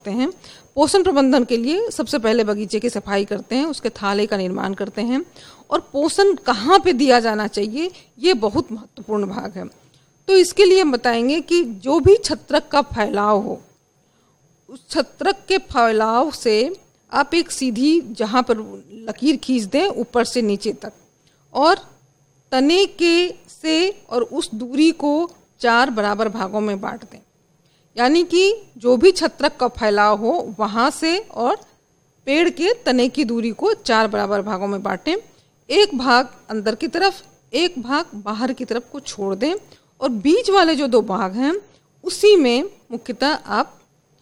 हैं। पोषण प्रबंधन के लिए सबसे पहले बगीचे की सफाई करते हैं, उसके थाले का निर्माण करते हैं और पोषण कहाँ पे दिया जाना चाहिए ये बहुत महत्वपूर्ण भाग है। तो इसके लिए हम बताएंगे कि जो भी छत्रक का फैलाव हो, उस छत्रक के फैलाव से आप एक सीधी जहाँ पर लकीर खींच दें ऊपर से नीचे तक और तने के से और उस दूरी को 4 बराबर भागों में बांट दें। यानी कि जो भी छत्रक का फैलाव हो वहाँ से और पेड़ के तने की दूरी को 4 बराबर भागों में बांटें। एक भाग अंदर की तरफ, एक भाग बाहर की तरफ को छोड़ दें और बीच वाले जो 2 भाग हैं उसी में मुख्यतः आप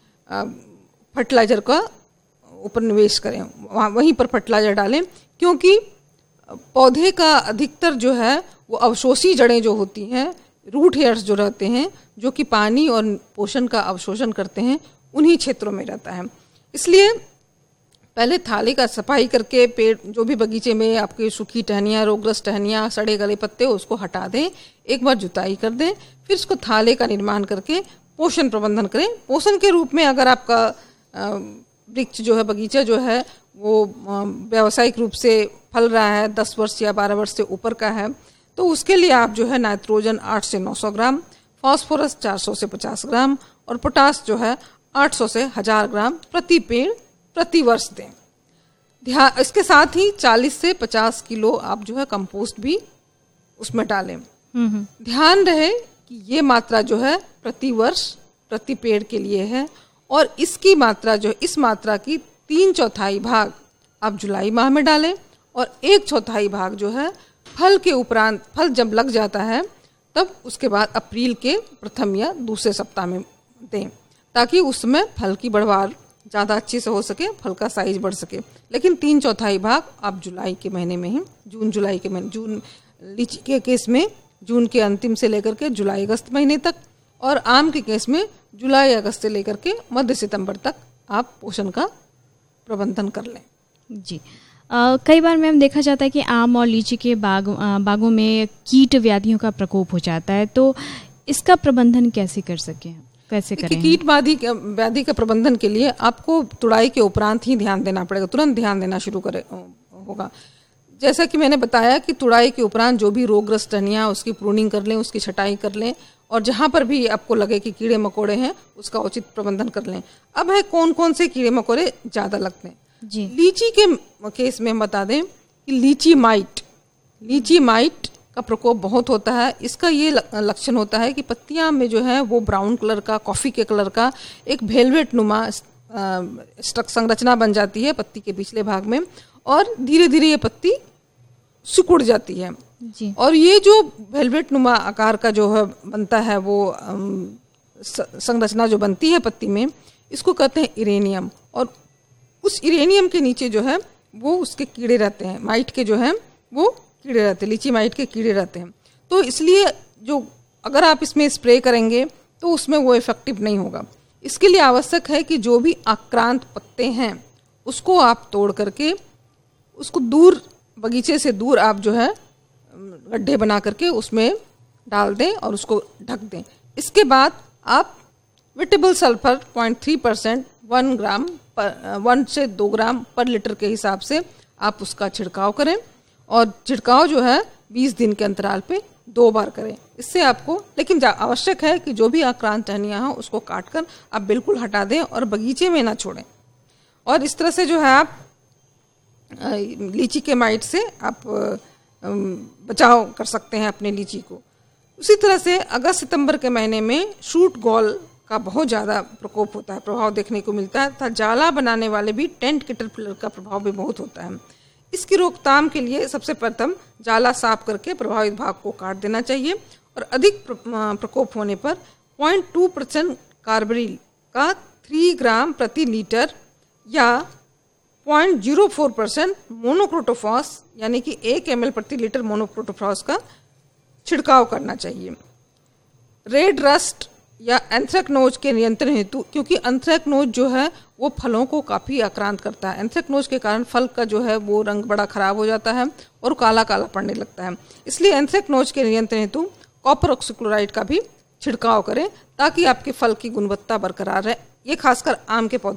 फर्टिलाइज़र का ऊपर निवेश करें, वहीं पर फर्टिलाइज़र डालें, क्योंकि पौधे का अधिकतर जो है वो अवशोषी जड़ें जो होती हैं, रूट हेयर्स जो रहते हैं, जो कि पानी और पोषण का अवशोषण करते हैं, उन्हीं क्षेत्रों में रहता है। इसलिए पहले थाली का सफाई करके पेड़ जो भी बगीचे में आपकी सूखी टहनियाँ, रोगग्रस्त टहनियाँ, सड़े गले पत्ते उसको हटा दें, एक बार जुताई कर दें, फिर उसको थाले का निर्माण करके पोषण प्रबंधन करें। पोषण के रूप में अगर आपका वृक्ष जो है, बगीचा जो है वो व्यावसायिक रूप से फल रहा है, 10 वर्ष या 12 वर्ष से ऊपर का है, तो उसके लिए आप जो है नाइट्रोजन 8 से 900 ग्राम, फास्फोरस 400 से 50 ग्राम और पोटास जो है 800 से 1000 ग्राम प्रति पेड़ प्रति वर्ष दें। इसके साथ ही 40 से 50 किलो आप जो है कंपोस्ट भी उसमें डालें। ध्यान रहे कि ये मात्रा जो है प्रति वर्ष प्रति पेड़ के लिए है और इसकी मात्रा जो इस मात्रा की 3/4 भाग आप जुलाई माह में डालें और 1/4 भाग जो है फल के उपरांत, फल जब लग जाता है तब उसके बाद अप्रैल के प्रथम या दूसरे सप्ताह में दें, ताकि उसमें फल की बढ़वार ज़्यादा अच्छी से हो सके, फल का साइज बढ़ सके। लेकिन 3/4 भाग आप जुलाई के महीने में ही, जुलाई के महीने, जून लीची के केस में जून के अंतिम से लेकर के जुलाई अगस्त महीने तक और आम के केस में जुलाई अगस्त से लेकर के मध्य सितंबर तक आप पोषण का प्रबंधन कर लें। जी, कई बार मैम देखा जाता है कि आम और लीची के बागों में कीट व्याधियों का प्रकोप हो जाता है, तो इसका प्रबंधन कैसे कर सकें, कैसे करें? कीट व्याधि के प्रबंधन के लिए आपको तुड़ाई के उपरांत ही ध्यान देना पड़ेगा, तुरंत ध्यान देना शुरू होगा। जैसा कि मैंने बताया कि तुड़ाई के उपरांत जो भी रोगग्रस्त टहनियाँ उसकी प्रूनिंग कर लें, उसकी छटाई कर लें और जहाँ पर भी आपको लगे कि कीड़े मकोड़े हैं उसका उचित प्रबंधन कर लें। अब है कौन कौन से कीड़े मकोड़े ज़्यादा लगते हैं जी। लीची के केस में हम बता दें कि लीची माइट का प्रकोप बहुत होता है। इसका ये लक्षण होता है कि पत्तियां में जो है वो ब्राउन कलर का, कॉफ़ी के कलर का एक वेलवेट नुमा संरचना बन जाती है पत्ती के पिछले भाग में और धीरे धीरे ये पत्ती सिकुड़ जाती है जी। और ये जो वेलवेट नुमा आकार का जो है बनता है, वो संरचना जो बनती है पत्ती में, इसको कहते हैं इरेनियम। और उस इरेनियम के नीचे जो है वो उसके कीड़े रहते हैं, माइट के जो हैं वो कीड़े रहते हैं, लीची माइट के कीड़े रहते हैं। तो इसलिए जो अगर आप इसमें स्प्रे करेंगे तो उसमें वो इफेक्टिव नहीं होगा। इसके लिए आवश्यक है कि जो भी आक्रांत पत्ते हैं उसको आप तोड़ करके उसको दूर, बगीचे से दूर आप जो है गड्ढे बना करके उसमें डाल दें और उसको ढक दें। इसके बाद आप विटेबल सल्फर 0.3% 1 से 2 ग्राम पर लीटर के हिसाब से आप उसका छिड़काव करें और छिड़काव जो है 20 दिन के अंतराल पे 2 बार करें। इससे आपको, लेकिन आवश्यक है कि जो भी आक्रांत टहनियाँ हैं उसको काट कर आप बिल्कुल हटा दें और बगीचे में ना छोड़ें। और इस तरह से जो है आप लीची के माइट से आप बचाव कर सकते हैं अपने लीची को। उसी तरह से अगस्त सितंबर के महीने में शूट गॉल का बहुत ज़्यादा प्रकोप होता है, प्रभाव देखने को मिलता है तथा जाला बनाने वाले भी टेंट कैटरपिलर का प्रभाव भी बहुत होता है। इसकी रोकथाम के लिए सबसे प्रथम जाला साफ करके प्रभावित भाग को काट देना चाहिए और अधिक प्रकोप होने पर 0.2% कार्बरिल का 3 ग्राम प्रति लीटर या 0.04% मोनोक्रोटोफॉस यानी कि 1 ml प्रति लीटर मोनोक्रोटोफॉस का छिड़काव करना चाहिए। रेड रस्ट या एंथ्रेक्नोज के नियंत्रण हेतु, क्योंकि एंथ्रेक्नोज जो है वो फलों को काफ़ी आक्रांत करता है। एंथ्रेक्नोज के कारण फल का जो है वो रंग बड़ा खराब हो जाता है और काला काला पड़ने लगता है। इसलिए एंथ्रेक्नोज के नियंत्रण हेतु कॉपर ऑक्सीक्लोराइड का भी छिड़काव करें ताकि आपके फल की गुणवत्ता बरकरार रहे। ये खासकर आम के पौधे